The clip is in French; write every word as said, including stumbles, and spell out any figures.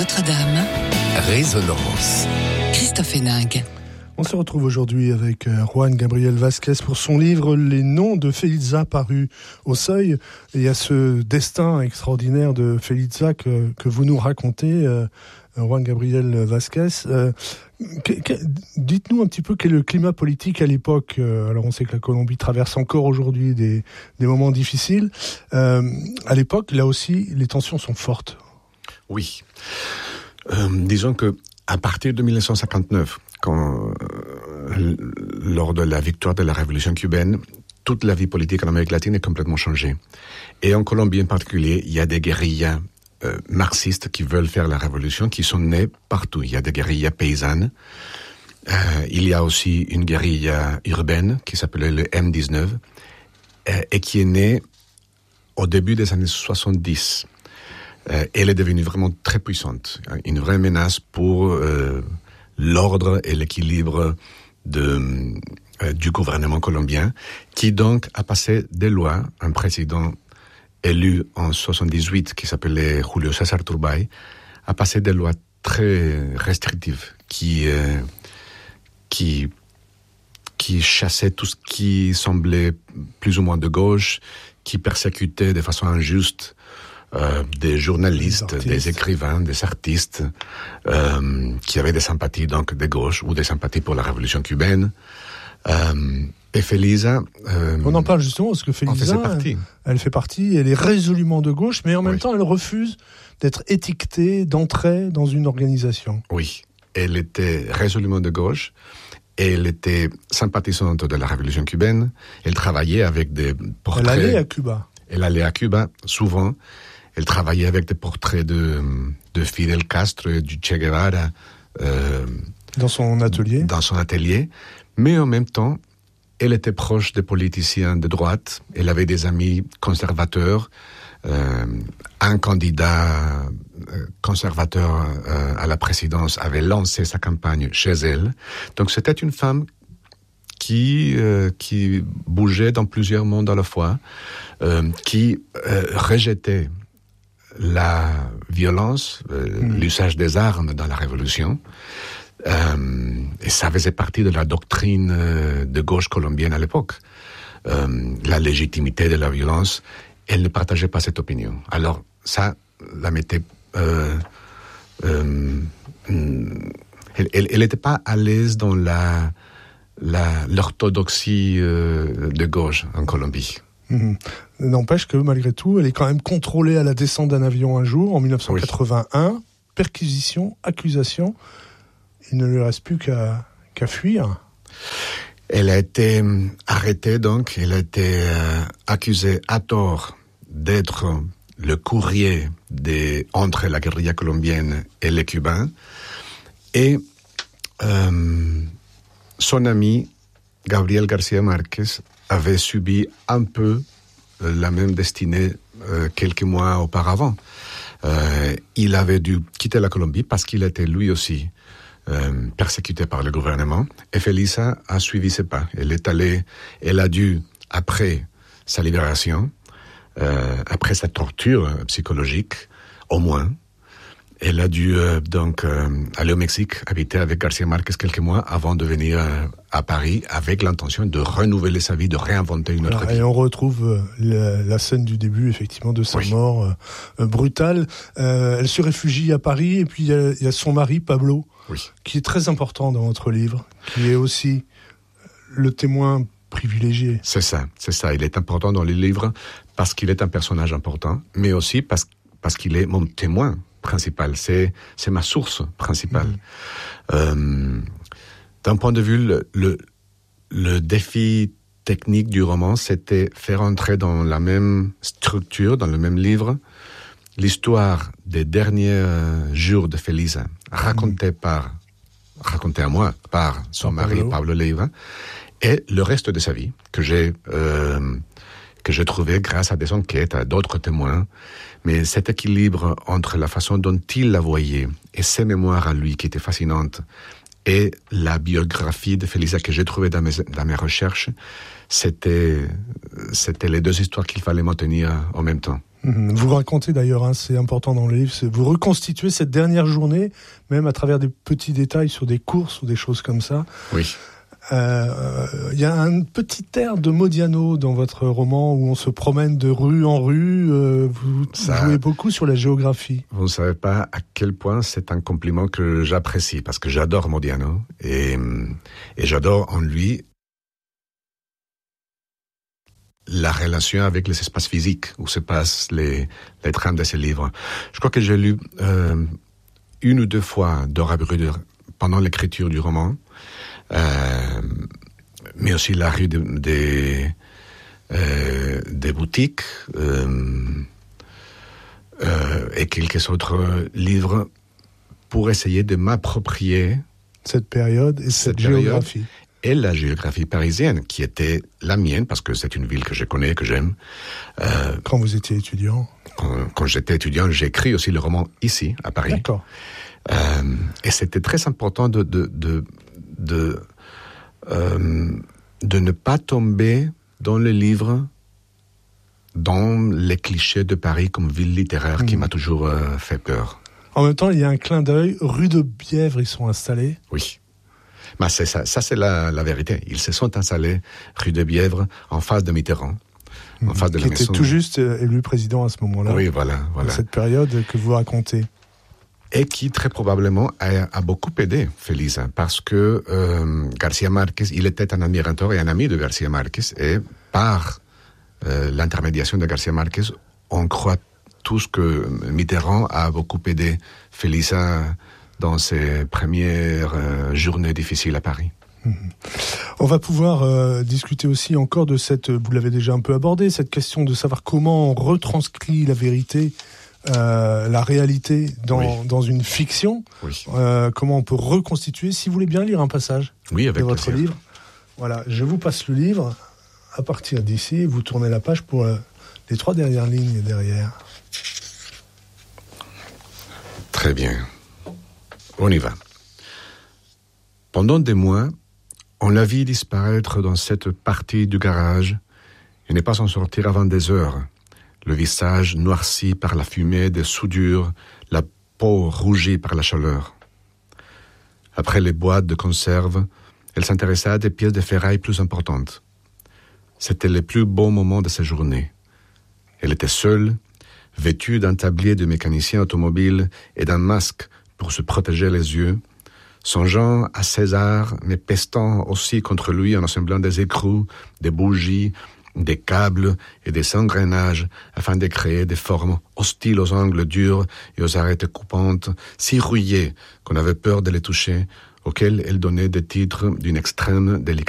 Notre-Dame. Résonance. Christophe Héningue. On se retrouve aujourd'hui avec Juan Gabriel Vázquez pour son livre Les noms de Felisa, paru au Seuil. Et il y a ce destin extraordinaire de Felisa que, que vous nous racontez, euh, Juan Gabriel Vázquez. Euh, que, que, dites-nous un petit peu quel est le climat politique à l'époque. Euh, alors on sait que la Colombie traverse encore aujourd'hui des, des moments difficiles. Euh, à l'époque, là aussi, les tensions sont fortes. Oui. Euh, disons que à partir de dix-neuf cent cinquante-neuf, quand, euh, lors de la victoire de la révolution cubaine, toute la vie politique en Amérique latine est complètement changée. Et en Colombie en particulier, il y a des guérillas euh, marxistes qui veulent faire la révolution, qui sont nées partout. Il y a des guérillas paysannes. Euh, il y a aussi une guérilla urbaine qui s'appelait le M dix-neuf euh, et qui est née au début des années soixante-dix. Euh, elle est devenue vraiment très puissante, une vraie menace pour euh, l'ordre et l'équilibre de, euh, du gouvernement colombien, qui donc a passé des lois. Un président élu en soixante-dix-huit, qui s'appelait Julio César Turbay, a passé des lois très restrictives qui, euh, qui, qui chassaient tout ce qui semblait plus ou moins de gauche, qui persécutait de façon injuste Euh, des journalistes, des, des écrivains, des artistes euh, qui avaient des sympathies donc de gauche ou des sympathies pour la révolution cubaine. Euh, et Felisa... Euh, On en parle justement parce que Felisa, elle, elle fait partie, elle est résolument de gauche, mais en même oui. temps elle refuse d'être étiquetée d'entrée dans une organisation. Oui, elle était résolument de gauche. Elle était sympathisante de la révolution cubaine. Elle travaillait avec des portraits... Elle allait à Cuba. Elle allait à Cuba, souvent. Elle travaillait avec des portraits de, de Fidel Castro et du Che Guevara. Euh, dans son atelier. Dans son atelier. Mais en même temps, elle était proche des politiciens de droite. Elle avait des amis conservateurs. Euh, un candidat conservateur euh, à la présidence avait lancé sa campagne chez elle. Donc c'était une femme qui, euh, qui bougeait dans plusieurs mondes à la fois, euh, qui euh, rejetait la violence, euh, mmh. l'usage des armes dans la Révolution. Euh, et ça faisait partie de la doctrine euh, de gauche colombienne à l'époque. Euh, la légitimité de la violence, elle ne partageait pas cette opinion. Alors ça la mettait... Euh, euh, elle n'était pas à l'aise dans la... La, l'orthodoxie euh, de gauche en Colombie. Mmh. N'empêche que malgré tout, elle est quand même contrôlée à la descente d'un avion un jour, en dix-neuf cent quatre-vingt-un. Oui. Perquisition, accusation. Il ne lui reste plus qu'à, qu'à fuir. Elle a été arrêtée donc, elle a été euh, accusée à tort d'être le courrier des, entre la guérilla colombienne et les Cubains. Et... Euh, son ami, Gabriel García Márquez, avait subi un peu euh, la même destinée euh, quelques mois auparavant. Euh, il avait dû quitter la Colombie parce qu'il était lui aussi euh, persécuté par le gouvernement. Et Felisa a suivi ses pas. Elle est allée, elle a dû, après sa libération, euh, après sa torture psychologique, au moins, elle a dû euh, donc euh, aller au Mexique, habiter avec García Márquez quelques mois avant de venir euh, à Paris avec l'intention de renouveler sa vie, de réinventer une autre voilà, vie. Et on retrouve euh, la, la scène du début, effectivement, de sa oui. mort euh, brutale. Euh, elle se réfugie à Paris et puis il y, y a son mari, Pablo, oui. qui est très important dans votre livre, qui est aussi le témoin privilégié. C'est ça, c'est ça. Il est important dans le livre parce qu'il est un personnage important, mais aussi parce, parce qu'il est mon témoin principal, c'est, c'est ma source principale. Mmh. Euh, d'un point de vue, le, le, le défi technique du roman, c'était faire entrer dans la même structure, dans le même livre, l'histoire des derniers jours de Felisa, racontée mmh. par, racontée à moi, par son mari, Pablo, Pablo Leiva, et le reste de sa vie, que j'ai, euh, que j'ai trouvé grâce à des enquêtes, à d'autres témoins. Mais cet équilibre entre la façon dont il la voyait et ses mémoires à lui, qui étaient fascinantes, et la biographie de Felisa que j'ai trouvée dans mes, dans mes recherches, c'était, c'était les deux histoires qu'il fallait maintenir en même temps. Vous racontez d'ailleurs, hein, c'est important dans le livre, c'est, vous reconstituez cette dernière journée, même à travers des petits détails sur des courses ou des choses comme ça. Oui. Il euh, y a un petit air de Modiano dans votre roman où on se promène de rue en rue. Euh, vous ça, jouez beaucoup sur la géographie. Vous ne savez pas à quel point c'est un compliment que j'apprécie, parce que j'adore Modiano et, et j'adore en lui la relation avec les espaces physiques où se passent les, les trames de ces livres. Je crois que j'ai lu euh, une ou deux fois Dora Bruder pendant l'écriture du roman, euh, mais aussi la rue des, des, euh, des boutiques euh, euh, et quelques autres livres pour essayer de m'approprier cette période et cette, cette géographie. Et la géographie parisienne, qui était la mienne, parce que c'est une ville que je connais, que j'aime. Euh, quand vous étiez étudiant Quand, quand j'étais étudiant, j'ai écrit aussi le roman ici, à Paris. D'accord. Euh, et c'était très important de, de, de, de, euh, de ne pas tomber dans le livre, dans les clichés de Paris comme ville littéraire, mmh. qui m'a toujours euh, fait peur. En même temps, il y a un clin d'œil. Rue de Bièvre, ils sont installés. Oui. Mais c'est ça, ça c'est la, la vérité. Ils se sont installés rue de Bièvre, en face de Mitterrand, en mmh, face de qui la était maison. tout juste élu président à ce moment-là. Oui, voilà, voilà. Cette période que vous racontez. Et qui très probablement a, a beaucoup aidé Félix, parce que euh, García Márquez, il était un admirateur et un ami de García Márquez, et par euh, l'intermédiation de García Márquez, on croit tous que Mitterrand a beaucoup aidé Félix dans ses premières euh, journées difficiles à Paris. Mmh. On va pouvoir euh, discuter aussi encore de cette, vous l'avez déjà un peu abordé, cette question de savoir comment on retranscrit la vérité, euh, la réalité dans, oui. dans une fiction, oui. euh, comment on peut reconstituer. Si vous voulez bien lire un passage oui, avec de votre plaisir. livre, voilà, je vous passe le livre à partir d'ici, vous tournez la page pour euh, les trois dernières lignes derrière. Très bien. On y va. Pendant des mois, on la vit disparaître dans cette partie du garage et ne pas s'en sortir avant des heures, le visage noirci par la fumée des soudures, la peau rougie par la chaleur. Après les boîtes de conserve, elle s'intéressa à des pièces de ferraille plus importantes. C'était le plus beau moment de sa journée. Elle était seule, vêtue d'un tablier de mécanicien automobile et d'un masque pour se protéger les yeux, songeant à César, mais pestant aussi contre lui en assemblant des écrous, des bougies, des câbles et des engrenages afin de créer des formes hostiles aux angles durs et aux arêtes coupantes, si rouillées qu'on avait peur de les toucher, auxquelles elle donnait des titres d'une extrême délicatesse.